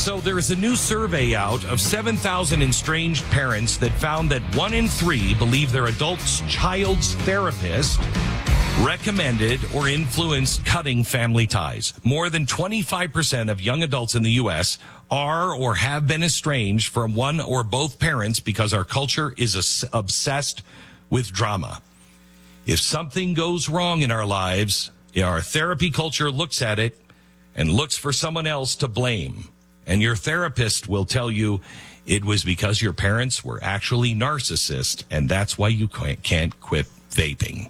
So there is a new survey out of 7,000 estranged parents that found that 1 in 3 believe their child's therapist recommended or influenced cutting family ties. More than 25% of young adults in the U.S. are or have been estranged from one or both parents because our culture is obsessed with drama. If something goes wrong in our lives, our therapy culture looks at it and looks for someone else to blame. And your therapist will tell you it was because your parents were actually narcissists, and that's why you can't quit vaping.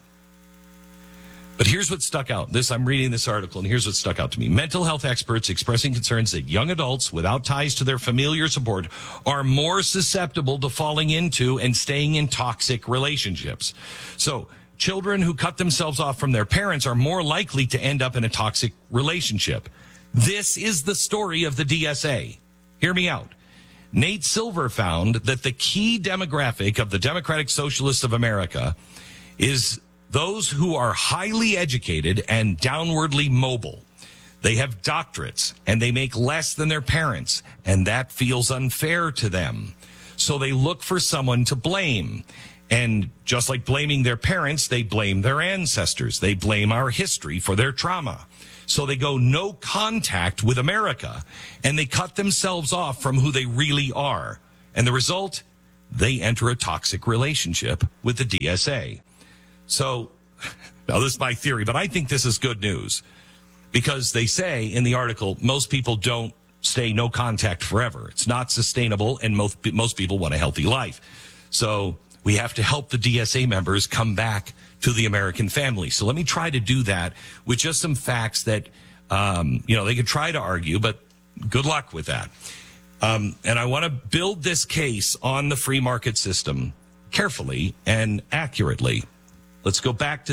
But here's what stuck out. I'm reading this article, and here's what stuck out to me. Mental health experts expressing concerns that young adults without ties to their familiar support are more susceptible to falling into and staying in toxic relationships. So children who cut themselves off from their parents are more likely to end up in a toxic relationship. This is the story of the DSA. Hear me out. Nate Silver found that the key demographic of the Democratic Socialists of America is those who are highly educated and downwardly mobile. They have doctorates and they make less than their parents, and that feels unfair to them. So they look for someone to blame. And just like blaming their parents, they blame their ancestors. They blame our history for their trauma. So they go no contact with America, and they cut themselves off from who they really are. And the result, they enter a toxic relationship with the DSA. So, now this is my theory, but I think this is good news. Because they say in the article, most people don't stay no contact forever. It's not sustainable, and most people want a healthy life. So we have to help the DSA members come back to the American family. So let me try to do that with just some facts that, they could try to argue, but good luck with that. And I want to build this case on the free market system carefully and accurately. Let's go back to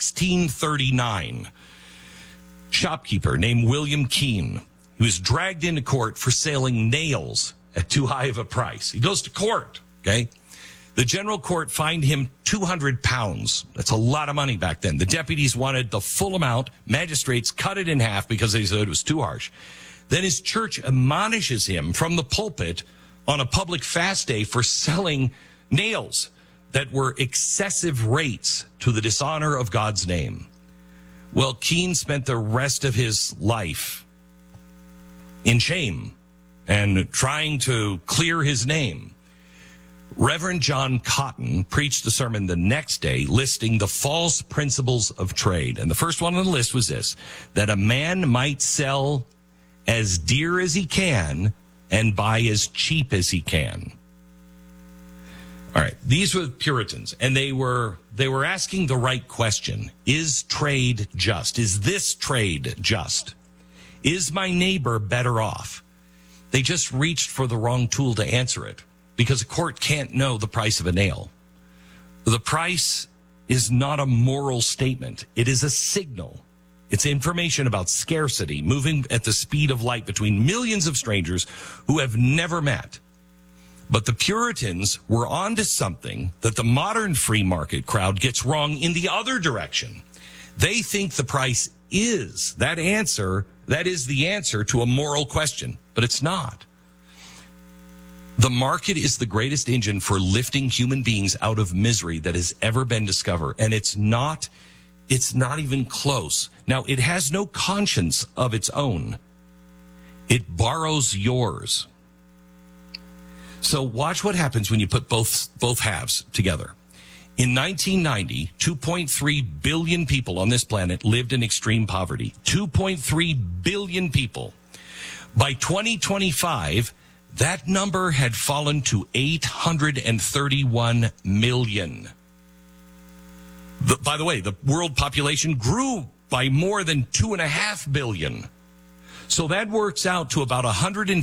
1639. Shopkeeper named William Keene. He was dragged into court for selling nails at too high of a price. He goes to court, okay? The general court fined him 200 pounds. That's a lot of money back then. The deputies wanted the full amount. Magistrates cut it in half because they said it was too harsh. Then his church admonishes him from the pulpit on a public fast day for selling nails that were excessive rates to the dishonor of God's name. Well, Keene spent the rest of his life in shame and trying to clear his name. Reverend John Cotton preached the sermon the next day listing the false principles of trade. And the first one on the list was this, that a man might sell as dear as he can and buy as cheap as he can. All right, these were Puritans, and they were asking the right question. Is trade just? Is this trade just? Is my neighbor better off? They just reached for the wrong tool to answer it, because a court can't know the price of a nail. The price is not a moral statement. It is a signal. It's information about scarcity, moving at the speed of light between millions of strangers who have never met. But the Puritans were onto something that the modern free market crowd gets wrong in the other direction. They think the price is that is the answer to a moral question, but it's not. The market is the greatest engine for lifting human beings out of misery that has ever been discovered, and it's not even close. Now, it has no conscience of its own. It borrows yours. So watch what happens when you put both halves together. In 1990, 2.3 billion people on this planet lived in extreme poverty. 2.3 billion people. By 2025, that number had fallen to 831 million. By the way, the world population grew by more than 2.5 billion. So that works out to about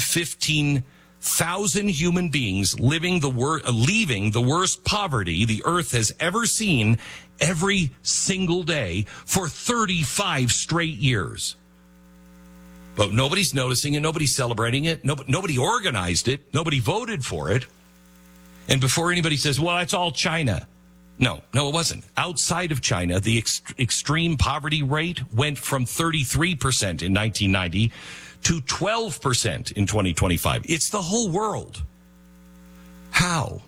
115,000 human beings leaving the worst poverty the earth has ever seen every single day for 35 straight years. But nobody's noticing it. Nobody's celebrating it. Nobody organized it. Nobody voted for it. And before anybody says, well, that's all China. No, it wasn't. Outside of China, the extreme poverty rate went from 33% in 1990 to 12% in 2025. It's the whole world. How?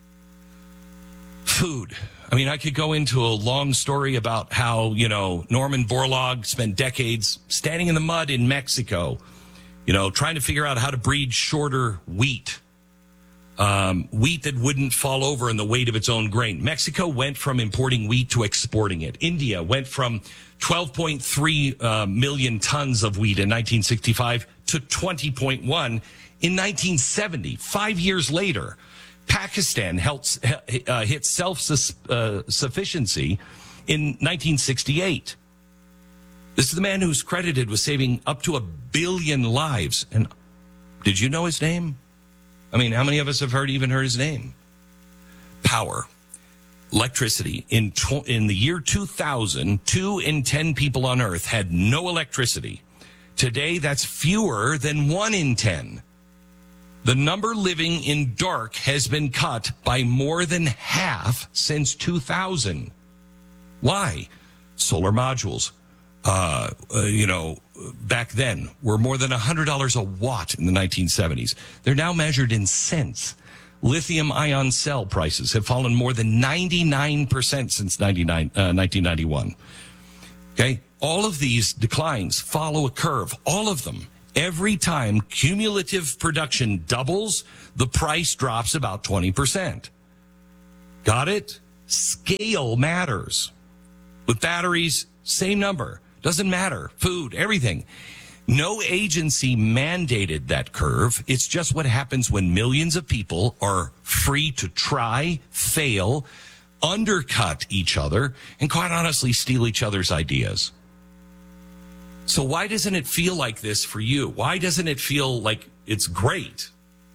Food. I mean, I could go into a long story about how, Norman Borlaug spent decades standing in the mud in Mexico, trying to figure out how to breed shorter wheat. Wheat that wouldn't fall over in the weight of its own grain. Mexico went from importing wheat to exporting it. India went from 12.3 million tons of wheat in 1965 to 20.1 in 1970. 5 years later, Pakistan hit self-sufficiency in 1968. This is the man who's credited with saving up to 1 billion lives. And did you know his name? I mean, how many of us have heard his name? Power. Electricity. In the year 2000, 2 in 10 people on Earth had no electricity. Today, that's fewer than 1 in 10. The number living in dark has been cut by more than half since 2000. Why? Solar modules. Back then were more than $100 a watt in the 1970s. They're now measured in cents. Lithium ion cell prices have fallen more than 99% since 1991. Okay. All of these declines follow a curve. All of them. Every time cumulative production doubles, the price drops about 20%. Got it? Scale matters. With batteries, same number. Doesn't matter. Food, everything. No agency mandated that curve. It's just what happens when millions of people are free to try, fail, undercut each other, and quite honestly, steal each other's ideas. So why doesn't it feel like this for you? Why doesn't it feel like it's great?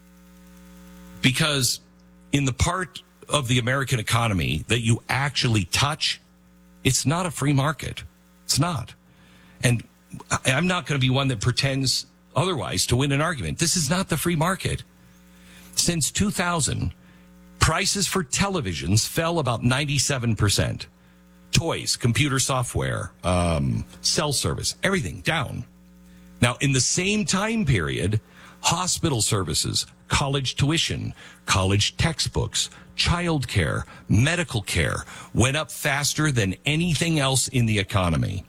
Because in the part of the American economy that you actually touch, it's not a free market. It's not. And I'm not going to be one that pretends otherwise to win an argument. This is not the free market. Since 2000, prices for televisions fell about 97%. Toys, computer software, cell service, everything down. Now, in the same time period, hospital services, college tuition, college textbooks, childcare, medical care went up faster than anything else in the economy.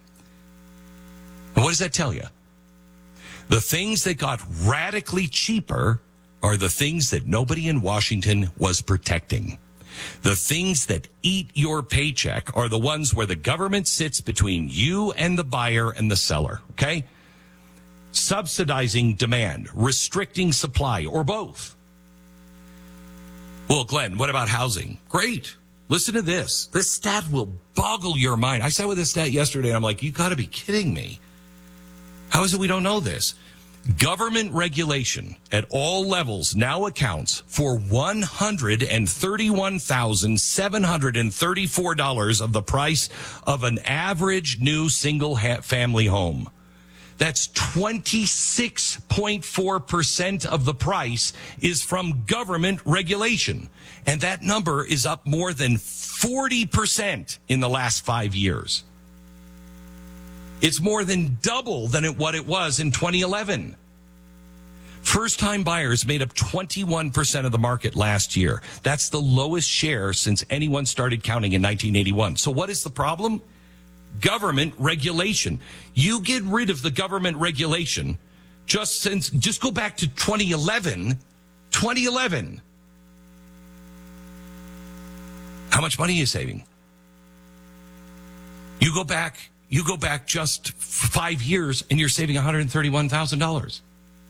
And what does that tell you? The things that got radically cheaper are the things that nobody in Washington was protecting. The things that eat your paycheck are the ones where the government sits between you and the buyer and the seller, okay? Subsidizing demand, restricting supply, or both. Well, Glenn, what about housing? Great. Listen to this. This stat will boggle your mind. I sat with this stat yesterday, and I'm like, you got to be kidding me. How is it we don't know this? Government regulation at all levels now accounts for $131,734 of the price of an average new single-family home. That's 26.4% of the price is from government regulation. And that number is up more than 40% in the last 5 years. It's more than double than what it was in 2011. First-time buyers made up 21% of the market last year. That's the lowest share since anyone started counting in 1981. So what is the problem? Government regulation. You get rid of the government regulation just go back to 2011. 2011. How much money are you saving? You go back just 5 years and you're saving $131,000.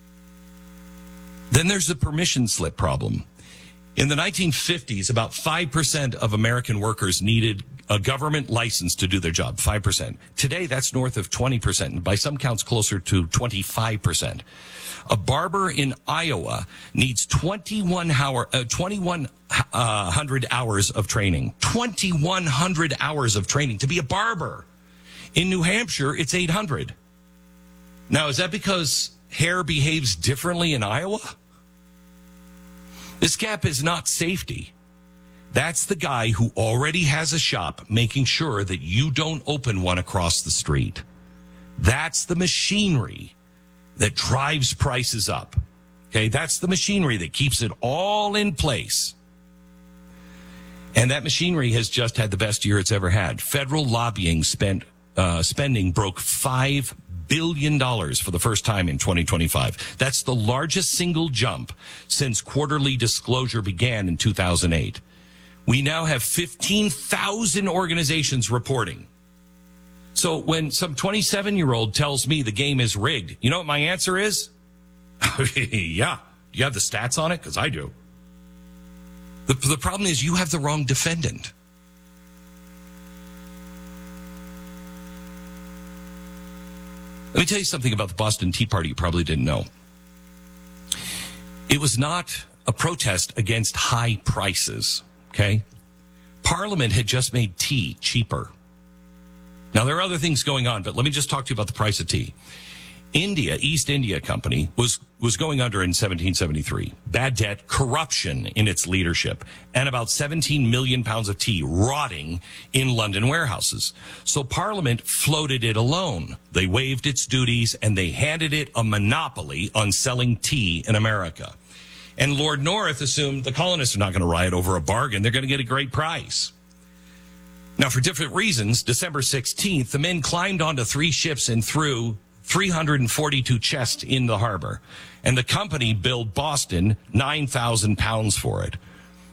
Then there's the permission slip problem. In the 1950s, about 5% of American workers needed a government license to do their job, 5%. Today, that's north of 20%, and by some counts closer to 25%. A barber in Iowa needs 2,100 hours of training. 2,100 hours of training to be a barber. In New Hampshire, it's 800. Now, is that because hair behaves differently in Iowa? This gap is not safety. That's the guy who already has a shop making sure that you don't open one across the street. That's the machinery that drives prices up. Okay, that's the machinery that keeps it all in place. And that machinery has just had the best year it's ever had. Federal lobbying spending broke $5 billion for the first time in 2025. That's the largest single jump since quarterly disclosure began in 2008. We now have 15,000 organizations reporting. So when some 27-year-old tells me the game is rigged, you know what my answer is? Yeah. Do you have the stats on it? Because I do. The problem is you have the wrong defendant. Let me tell you something about the Boston Tea Party you probably didn't know. It was not a protest against high prices, okay? Parliament had just made tea cheaper. Now, there are other things going on, but let me just talk to you about the price of tea. East India Company was going under in 1773. Bad debt, corruption in its leadership, and about 17 million pounds of tea rotting in London warehouses. So Parliament floated it alone. They waived its duties, and they handed it a monopoly on selling tea in America. And Lord North assumed the colonists are not going to riot over a bargain. They're going to get a great price. Now, for different reasons, December 16th, the men climbed onto 3 ships and threw 342 chests in the harbor. And the company billed Boston 9,000 pounds for it.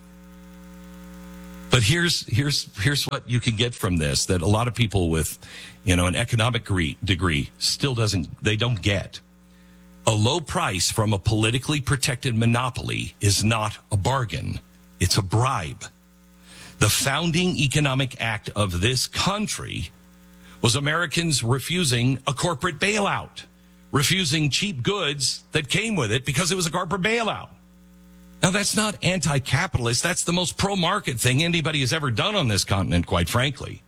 But here's what you can get from this that a lot of people with, an economic degree still don't get. A low price from a politically protected monopoly is not a bargain. It's a bribe. The founding economic act of this country was Americans refusing a corporate bailout, refusing cheap goods that came with it because it was a corporate bailout. Now, that's not anti-capitalist. That's the most pro-market thing anybody has ever done on this continent, quite frankly.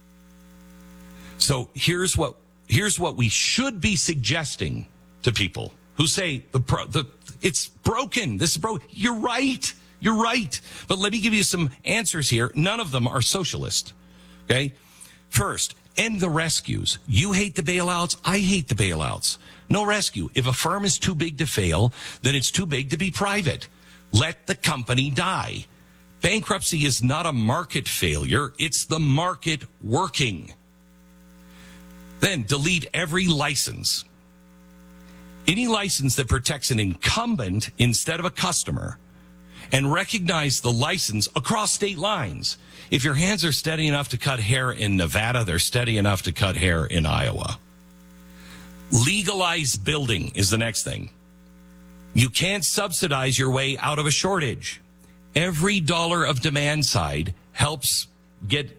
So here's what we should be suggesting to people who say it's broken. This is broken. You're right. You're right. But let me give you some answers here. None of them are socialist. Okay? First, end the rescues. You hate the bailouts. I hate the bailouts. No rescue. If a firm is too big to fail, then it's too big to be private. Let the company die. Bankruptcy is not a market failure. It's the market working. Then delete every license. Any license that protects an incumbent instead of a customer, and recognize the license across state lines. If your hands are steady enough to cut hair in Nevada, they're steady enough to cut hair in Iowa. Legalize building is the next thing. You can't subsidize your way out of a shortage. Every dollar of demand side helps get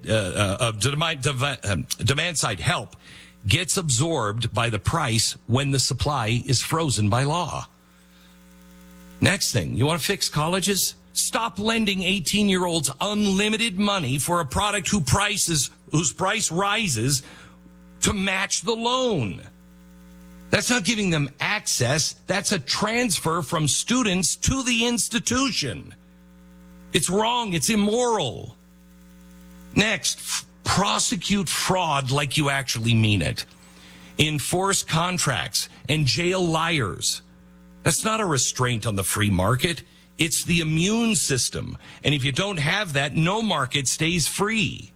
demand side help gets absorbed by the price when the supply is frozen by law. Next thing, you want to fix colleges? Stop lending 18-year-olds unlimited money for a product whose price rises to match the loan. That's not giving them access. That's a transfer from students to the institution. It's wrong. It's immoral. Next, prosecute fraud like you actually mean it. Enforce contracts and jail liars. That's not a restraint on the free market. It's the immune system. And if you don't have that, no market stays free.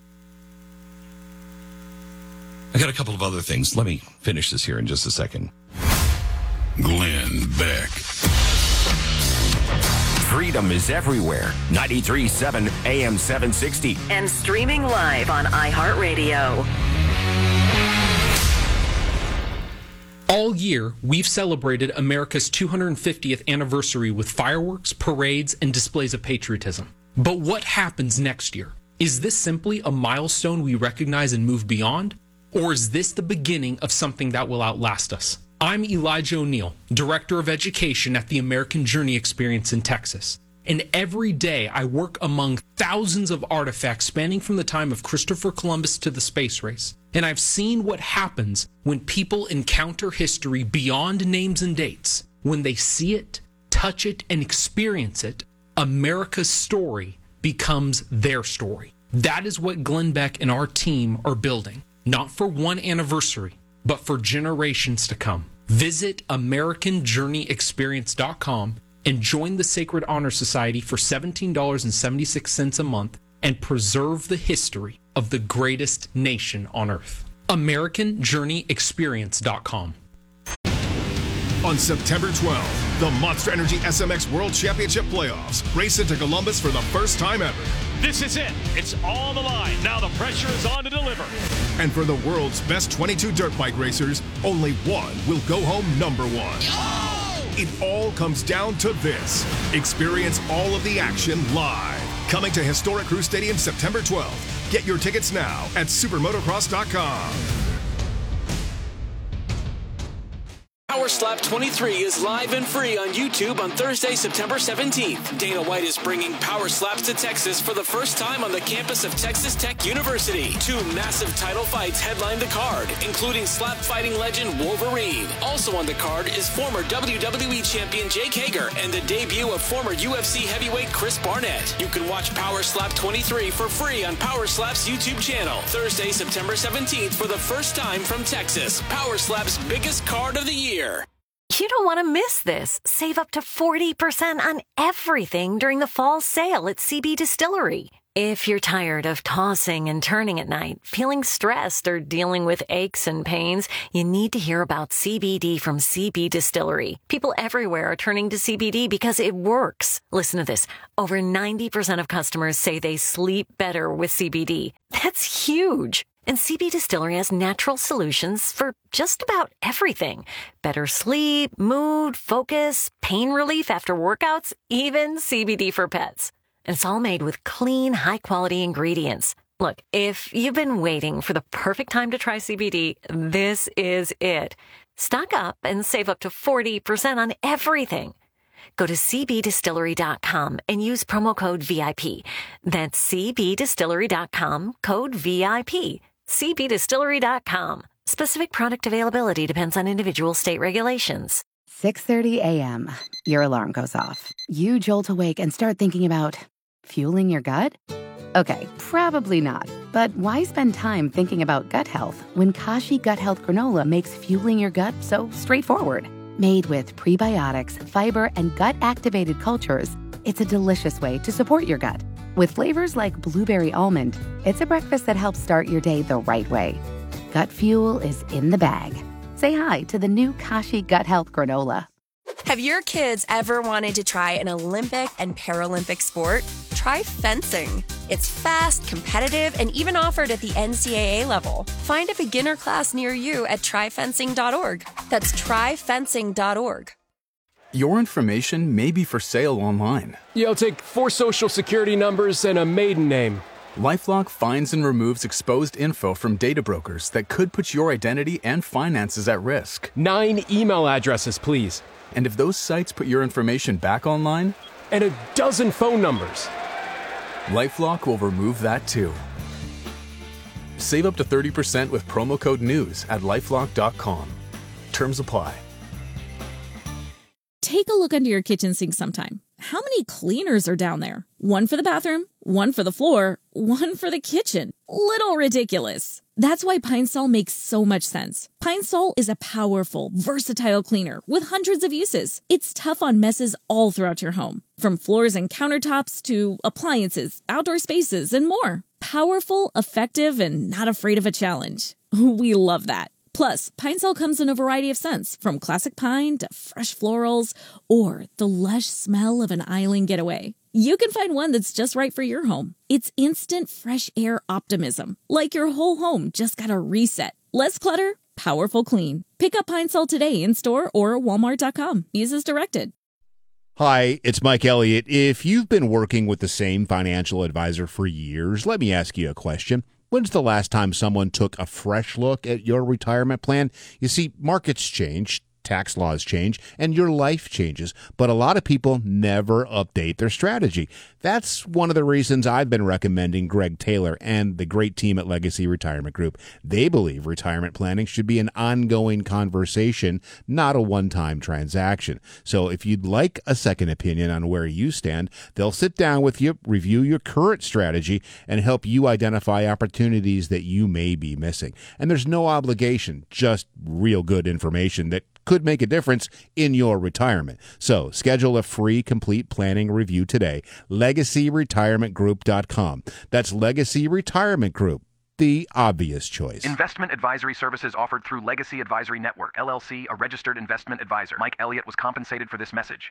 I got a couple of other things. Let me finish this here in just a second. Glenn Beck. Freedom is everywhere. 93.7 AM 760. And streaming live on iHeartRadio. All year, we've celebrated America's 250th anniversary with fireworks, parades, and displays of patriotism. But what happens next year? Is this simply a milestone we recognize and move beyond? Or is this the beginning of something that will outlast us? I'm Elijah O'Neill, Director of Education at the American Journey Experience in Texas. And every day I work among thousands of artifacts spanning from the time of Christopher Columbus to the space race. And I've seen what happens when people encounter history beyond names and dates. When they see it, touch it, and experience it, America's story becomes their story. That is what Glenn Beck and our team are building, not for one anniversary, but for generations to come. Visit AmericanJourneyExperience.com and join the Sacred Honor Society for $17.76 a month and preserve the history of the greatest nation on earth. AmericanJourneyExperience.com. On September 12th, the Monster Energy SMX World Championship Playoffs race into Columbus for the first time ever. This is it. It's all the line. Now the pressure is on to deliver. And for the world's best 22 dirt bike racers, only one will go home number one. Oh! It all comes down to this. Experience all of the action live. Coming to Historic Crew Stadium September 12th. Get your tickets now at supermotocross.com. Power Slap 23 is live and free on YouTube on Thursday, September 17th. Dana White is bringing Power Slaps to Texas for the first time on the campus of Texas Tech University. 2 massive title fights headline the card, including slap fighting legend Wolverine. Also on the card is former WWE champion Jake Hager and the debut of former UFC heavyweight Chris Barnett. You can watch Power Slap 23 for free on Power Slap's YouTube channel. Thursday, September 17th for the first time from Texas. Power Slap's biggest card of the year. You don't want to miss this. Save up to 40% on everything during the fall sale at CB Distillery. If you're tired of tossing and turning at night, feeling stressed, or dealing with aches and pains, you need to hear about CBD from CB Distillery. People everywhere are turning to CBD because it works. Listen to this. Over 90% of customers say they sleep better with CBD. That's huge. And CB Distillery has natural solutions for just about everything. Better sleep, mood, focus, pain relief after workouts, even CBD for pets. And it's all made with clean, high-quality ingredients. Look, if you've been waiting for the perfect time to try CBD, this is it. Stock up and save up to 40% on everything. Go to cbdistillery.com and use promo code VIP. That's cbdistillery.com, code VIP. cbdistillery.com. Specific product availability depends on individual state regulations. 6:30 a.m. Your alarm goes off. You jolt awake and start thinking about fueling your gut? Okay, probably not. But why spend time thinking about gut health when Kashi Gut Health Granola makes fueling your gut so straightforward? Made with prebiotics, fiber, and gut-activated cultures, it's a delicious way to support your gut. With flavors like blueberry almond, it's a breakfast that helps start your day the right way. Gut fuel is in the bag. Say hi to the new Kashi Gut Health Granola. Have your kids ever wanted to try an Olympic and Paralympic sport? Try fencing. It's fast, competitive, and even offered at the NCAA level. Find a beginner class near you at tryfencing.org. That's tryfencing.org. Your information may be for sale online. I'll take 4 social security numbers and a maiden name. LifeLock finds and removes exposed info from data brokers that could put your identity and finances at risk. 9 email addresses, please. And if those sites put your information back online? And a dozen phone numbers. LifeLock will remove that too. Save up to 30% with promo code NEWS at LifeLock.com. Terms apply. Take a look under your kitchen sink sometime. How many cleaners are down there? One for the bathroom, one for the floor, one for the kitchen. Little ridiculous. That's why Pine Sol makes so much sense. Pine Sol is a powerful, versatile cleaner with hundreds of uses. It's tough on messes all throughout your home, from floors and countertops to appliances, outdoor spaces, and more. Powerful, effective, and not afraid of a challenge. We love that. Plus, Pine Sol comes in a variety of scents, from classic pine to fresh florals, or the lush smell of an island getaway. You can find one that's just right for your home. It's instant fresh air optimism, like your whole home just got a reset. Less clutter, powerful clean. Pick up Pine Sol today in store or walmart.com. Use as directed. Hi, it's Mike Elliott. If you've been working with the same financial advisor for years, let me ask you a question. When's the last time someone took a fresh look at your retirement plan? You see, markets change, tax laws change and your life changes, but a lot of people never update their strategy. That's one of the reasons I've been recommending Greg Taylor and the great team at Legacy Retirement Group. They believe retirement planning should be an ongoing conversation, not a one-time transaction. So if you'd like a second opinion on where you stand, they'll sit down with you, review your current strategy, and help you identify opportunities that you may be missing. And there's no obligation, just real good information that could make a difference in your retirement. So schedule a free complete planning review today. LegacyRetirementGroup.com. That's Legacy Retirement Group, the obvious choice. Investment advisory services offered through Legacy Advisory Network, LLC, a registered investment advisor. Mike Elliott was compensated for this message.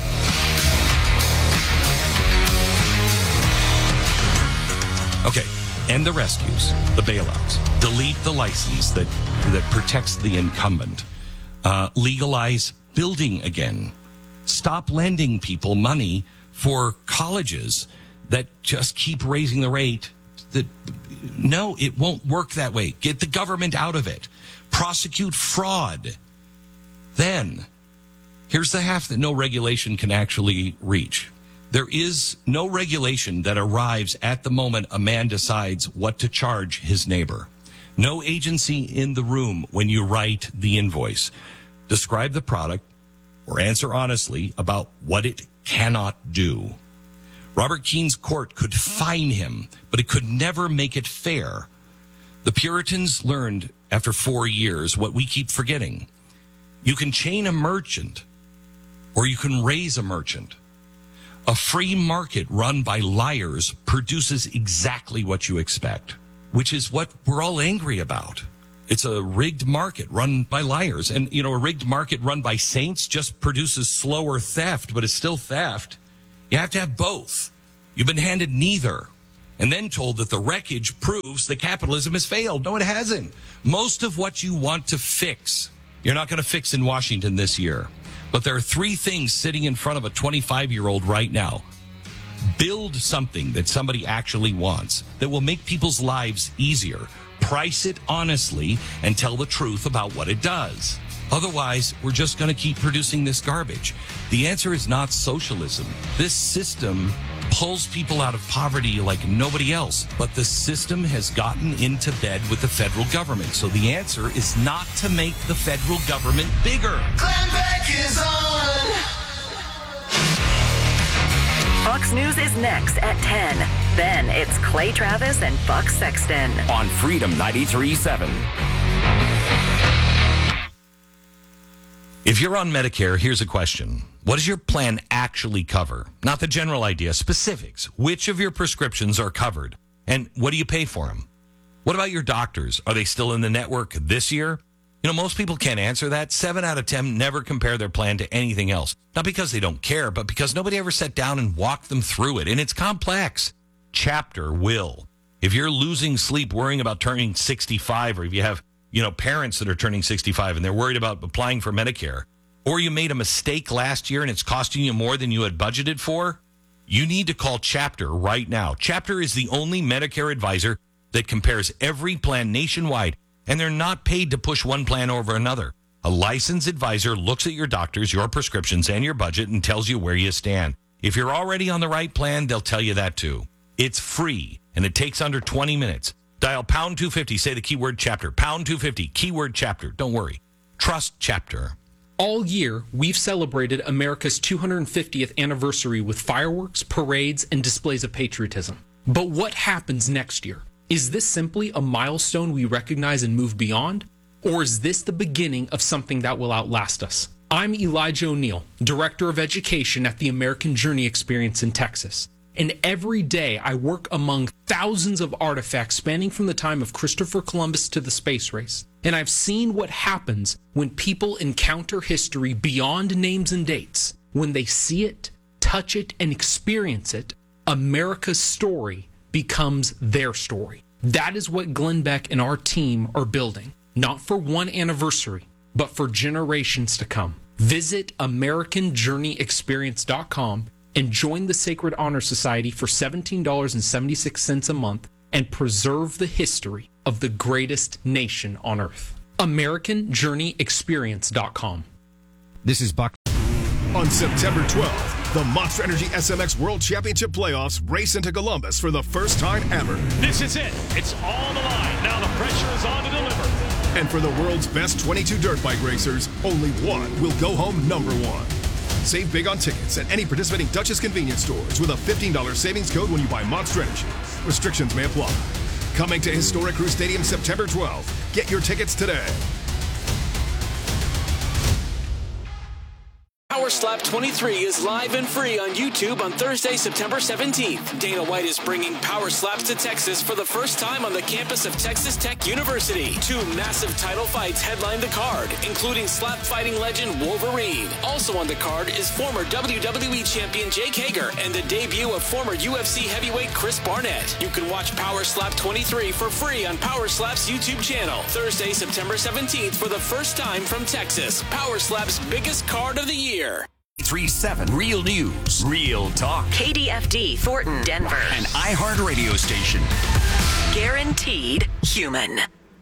Okay, end the rescues, the bailouts, delete the license that protects the incumbent, legalize building again, stop lending people money for colleges that just keep raising the rate. No, it won't work that way. Get the government out of it. Prosecute fraud. Then, here's the half that no regulation can actually reach. There is no regulation that arrives at the moment a man decides what to charge his neighbor. No agency in the room when you write the invoice. Describe the product or answer honestly about what it cannot do. Robert Keene's court could fine him, but it could never make it fair. The Puritans learned after 4 years what we keep forgetting. You can chain a merchant or you can raise a merchant. A free market run by liars produces exactly what you expect, which is what we're all angry about. It's a rigged market run by liars. And, a rigged market run by saints just produces slower theft, but it's still theft. You have to have both. You've been handed neither. And then told that the wreckage proves that capitalism has failed. No, it hasn't. Most of what you want to fix, you're not going to fix in Washington this year. But there are 3 things sitting in front of a 25-year-old right now. Build something that somebody actually wants that will make people's lives easier. Price it honestly and tell the truth about what it does. Otherwise, we're just going to keep producing this garbage. The answer is not socialism. This system pulls people out of poverty like nobody else, but the system has gotten into bed with the federal government. So the answer is not to make the federal government bigger. Glenn Beck is on. Fox News is next at 10. Then it's Clay Travis and Buck Sexton on Freedom 93.7. If you're on Medicare, here's a question. What does your plan actually cover? Not the general idea, specifics. Which of your prescriptions are covered? And what do you pay for them? What about your doctors? Are they still in the network this year? Most people can't answer that. 7 out of 10 never compare their plan to anything else. Not because they don't care, but because nobody ever sat down and walked them through it. And it's complex. Chapter will. If you're losing sleep worrying about turning 65, or if you have parents that are turning 65 and they're worried about applying for Medicare, or you made a mistake last year and it's costing you more than you had budgeted for, you need to call Chapter right now. Chapter is the only Medicare advisor that compares every plan nationwide, and they're not paid to push one plan over another. A licensed advisor looks at your doctors, your prescriptions, and your budget and tells you where you stand. If you're already on the right plan, they'll tell you that too. It's free, and it takes under 20 minutes. Dial pound 250, say the keyword Chapter. Pound 250, keyword Chapter. Don't worry. Trust Chapter. All year, we've celebrated America's 250th anniversary with fireworks, parades, and displays of patriotism. But what happens next year? Is this simply a milestone we recognize and move beyond? Or is this the beginning of something that will outlast us? I'm Elijah O'Neill, Director of Education at the American Journey Experience in Texas. And every day I work among thousands of artifacts spanning from the time of Christopher Columbus to the space race. And I've seen what happens when people encounter history beyond names and dates. When they see it, touch it, and experience it, America's story becomes their story. That is what Glenn Beck and our team are building, not for one anniversary, but for generations to come. Visit AmericanJourneyExperience.com and join the Sacred Honor Society for $17.76 a month and preserve the history of the greatest nation on earth. AmericanJourneyExperience.com. This is Buck. On September 12th, the Monster Energy SMX World Championship Playoffs race into Columbus for the first time ever. This is it. It's all on the line. Now the pressure is on to deliver. And for the world's best 22 dirt bike racers, only one will go home number one. Save big on tickets at any participating Dutchess convenience stores with a $15 savings code when you buy Monster Energy. Restrictions may apply. Coming to Historic Crew Stadium September 12th. Get your tickets today. Power Slap 23 is live and free on YouTube on Thursday, September 17th. Dana White is bringing Power Slaps to Texas for the first time on the campus of Texas Tech University. 2 massive title fights headline the card, including slap fighting legend Wolverine. Also on the card is former WWE champion Jake Hager and the debut of former UFC heavyweight Chris Barnett. You can watch Power Slap 23 for free on Power Slap's YouTube channel. Thursday, September 17th for the first time from Texas. Power Slap's biggest card of the year. 3-7 Real News, Real Talk. KDFD, Thornton, Denver. An iHeart radio station. Guaranteed human.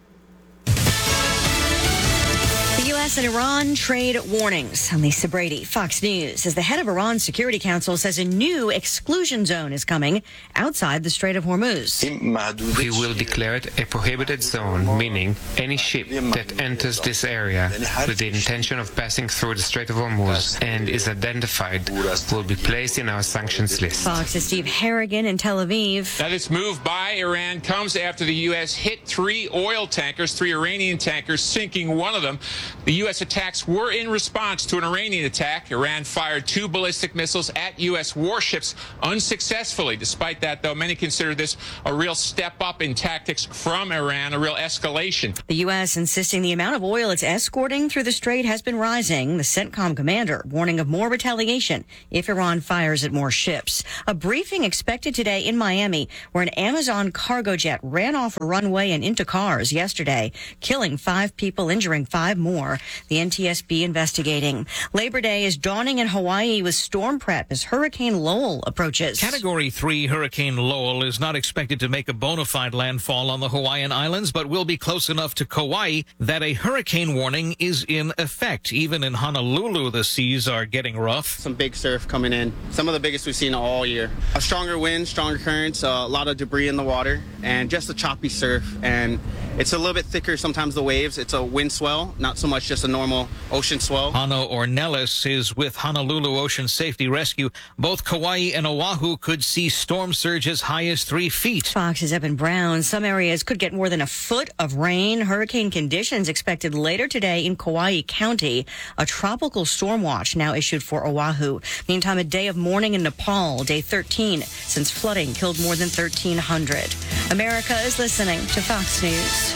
The U.S. and Iran trade warnings. I'm Lisa Brady, Fox News. As the head of Iran's Security Council says a new exclusion zone is coming outside the Strait of Hormuz. We will declare it a prohibited zone, meaning any ship that enters this area with the intention of passing through the Strait of Hormuz and is identified will be placed in our sanctions list. Fox's Steve Harrigan in Tel Aviv. Now, this move by Iran comes after the U.S. hit 3 oil tankers, 3 Iranian tankers, sinking one of them. The U.S. attacks were in response to an Iranian attack. Iran fired 2 ballistic missiles at U.S. warships unsuccessfully. Despite that, though, many consider this a real step up in tactics from Iran, a real escalation. The U.S. insisting the amount of oil it's escorting through the strait has been rising. The CENTCOM commander warning of more retaliation if Iran fires at more ships. A briefing expected today in Miami where an Amazon cargo jet ran off a runway and into cars yesterday, killing 5 people, injuring 5 more. The NTSB investigating. Labor Day is dawning in Hawaii with storm prep as Hurricane Lowell approaches. Category 3 Hurricane Lowell is not expected to make a bona fide landfall on the Hawaiian Islands, but will be close enough to Kauai that a hurricane warning is in effect. Even in Honolulu, the seas are getting rough. Some big surf coming in. Some of the biggest we've seen all year. A stronger wind, stronger currents, a lot of debris in the water, and just a choppy surf. And it's a little bit thicker sometimes, the waves. It's a wind swell, not so much just a normal ocean swell. Hano Ornelas is with Honolulu Ocean Safety Rescue. Both Kauai and Oahu could see storm surge as high as 3 feet. Fox's Evan Brown. Some areas could get more than a foot of rain. Hurricane conditions expected later today in Kauai County. A tropical storm watch now issued for Oahu. Meantime, a day of mourning in Nepal, day 13 since flooding killed more than 1,300. America is listening to Fox News.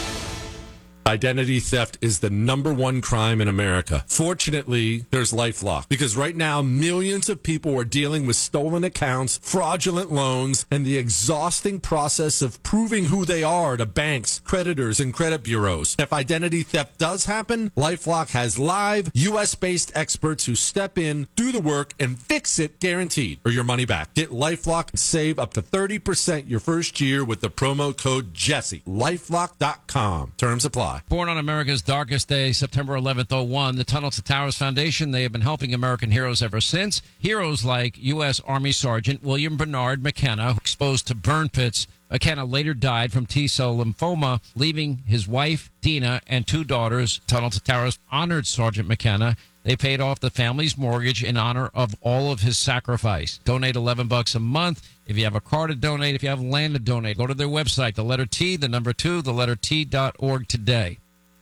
Identity theft is the #1 crime in America. Fortunately, there's LifeLock, because right now millions of people are dealing with stolen accounts, fraudulent loans, and the exhausting process of proving who they are to banks, creditors, and credit bureaus. If identity theft does happen, LifeLock has live, U.S.-based experts who step in, do the work, and fix it guaranteed, or your money back. Get LifeLock and save up to 30% your first year with the promo code Jesse. LifeLock.com. Terms apply. Born on America's darkest day, September 11th, 01, the Tunnel to Towers Foundation, they have been helping American heroes ever since. Heroes like U.S. Army Sergeant William Bernard McKenna, exposed to burn pits. McKenna later died from T-cell lymphoma, leaving his wife, Dina, and 2 daughters. Tunnel to Towers honored Sergeant McKenna. They paid off the family's mortgage in honor of all of his sacrifice. Donate $11 a month. If you have a car to donate, if you have land to donate, go to their website, the letter T, the number 2, the letter T.org today.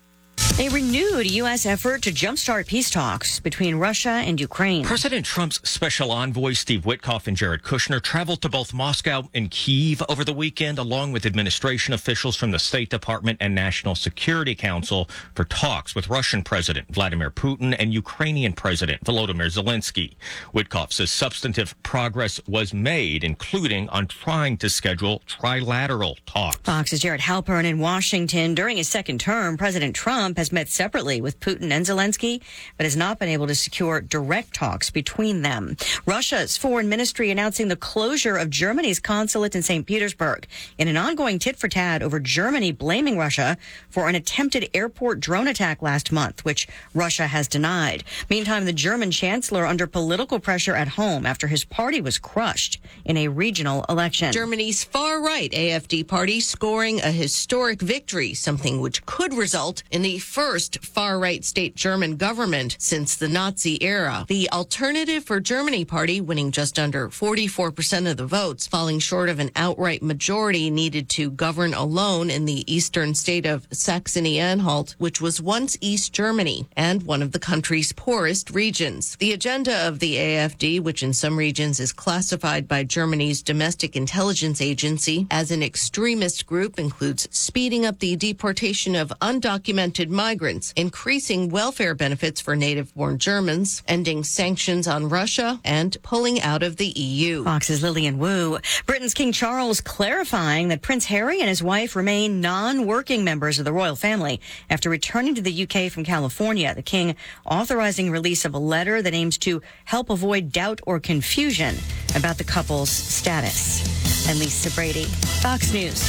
A renewed U.S. effort to jumpstart peace talks between Russia and Ukraine. President Trump's special envoy, Steve Witkoff, and Jared Kushner traveled to both Moscow and Kyiv over the weekend, along with administration officials from the State Department and National Security Council for talks with Russian President Vladimir Putin and Ukrainian President Volodymyr Zelensky. Witkoff says substantive progress was made, including on trying to schedule trilateral talks. Fox's Jared Halpern in Washington. During his second term, President Trump has has met separately with Putin and Zelensky, but has not been able to secure direct talks between them. Russia's foreign ministry announcing the closure of Germany's consulate in St. Petersburg in an ongoing tit-for-tat over Germany blaming Russia for an attempted airport drone attack last month, which Russia has denied. Meantime, the German chancellor under political pressure at home after his party was crushed in a regional election. Germany's far-right AfD party scoring a historic victory, something which could result in the first far-right state German government since the Nazi era. The Alternative for Germany party winning just under 44% of the votes, falling short of an outright majority needed to govern alone in the eastern state of Saxony-Anhalt, which was once East Germany and one of the country's poorest regions. The agenda of the AfD, which in some regions is classified by Germany's domestic intelligence agency as an extremist group, includes speeding up the deportation of undocumented migrants, increasing welfare benefits for native-born Germans, ending sanctions on Russia, and pulling out of the EU. Fox's Lillian Wu. Britain's King Charles clarifying that Prince Harry and his wife remain non-working members of the royal family after returning to the UK from California. The king authorizing release of a letter that aims to help avoid doubt or confusion about the couple's status. And Lisa Brady, Fox News.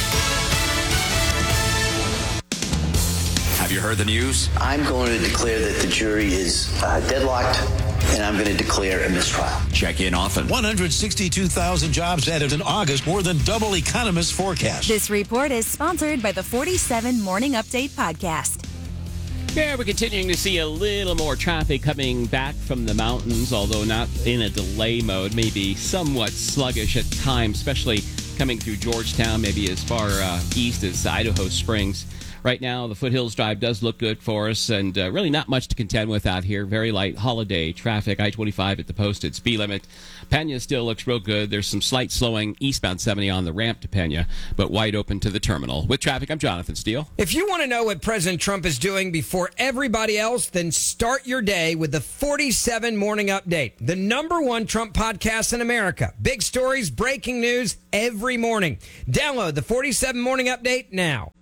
Have you heard the news? I'm going to declare that the jury is deadlocked, and I'm going to declare a mistrial. Check in often. 162,000 jobs added in August, more than double economists' forecast. This report is sponsored by the 47 Morning Update podcast. Yeah, we're continuing to see a little more traffic coming back from the mountains, although not in a delay mode, maybe somewhat sluggish at times, especially coming through Georgetown, maybe as far east as Idaho Springs. Right now, the Foothills Drive does look good for us, and really not much to contend with out here. Very light holiday traffic. I-25 at the posted speed limit. Pena still looks real good. There's some slight slowing eastbound 70 on the ramp to Pena, but wide open to the terminal. With traffic, I'm Jonathan Steele. If you want to know what President Trump is doing before everybody else, then start your day with the 47 Morning Update, the #1 Trump podcast in America. Big stories, breaking news every morning. Download the 47 Morning Update now.